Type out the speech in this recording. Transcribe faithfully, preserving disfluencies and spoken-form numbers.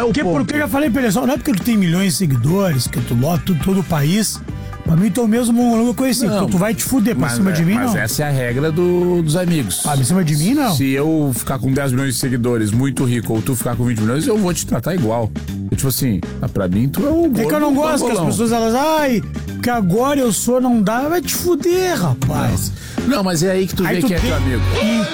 é o porque, ponto. Porque eu já falei pra ele, só, não é porque tu tem milhões de seguidores, que tu lota todo, todo o país. Pra mim, tu mesmo eu conheci. Não, tu vai te fuder pra mas, cima de mim, mas não. Mas essa é a regra do, dos amigos. Ah, pra cima de mim, não. Se eu ficar com dez milhões de seguidores, muito rico, ou tu ficar com vinte milhões, eu vou te tratar igual. Eu, tipo assim, pra mim, tu é o gordo. É que eu não gosto que as pessoas, elas, ai, que agora eu sou, não dá, vai te fuder, rapaz. Não, não mas é aí que tu aí vê tu que é tem... teu amigo.